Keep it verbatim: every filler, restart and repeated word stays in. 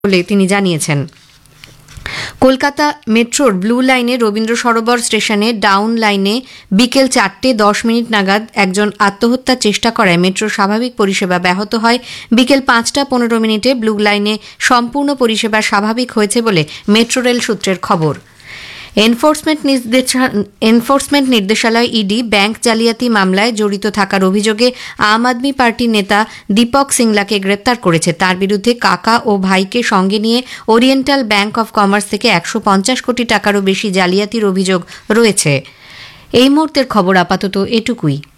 বলে তিনি জানিয়েছেন। কলকাতা মেট্রোর ব্লু লাইনে রবীন্দ্র সরোবর স্টেশনে ডাউন লাইনে বিকেল চারটে দশ মিনিট নাগাদ একজন আত্মহত্যার চেষ্টা করায় মেট্রোর স্বাভাবিক পরিষেবা ব্যাহত হয়। বিকেল পাঁচটা পনেরো মিনিটে ব্লু লাইনে সম্পূর্ণ পরিষেবা স্বাভাবিক হয়েছে বলে মেট্রো রেল সূত্রের খবর। এনফোর্সমেন্ট নির্দেশালয় ইডি ব্যাংক জালিয়াতি মামলায় জড়িত থাকার অভিযোগে আম আদমি পার্টির নেতা দীপক সিংলাকে গ্রেপ্তার করেছে। তার বিরুদ্ধে কাকা ও ভাইকে সঙ্গে নিয়ে ওরিয়েন্টাল ব্যাংক অব কমার্স থেকে একশো পঞ্চাশ কোটি টাকারও বেশি জালিয়াতির অভিযোগ রয়েছে। এই মুহূর্তের খবর আপাতত এটুকুই।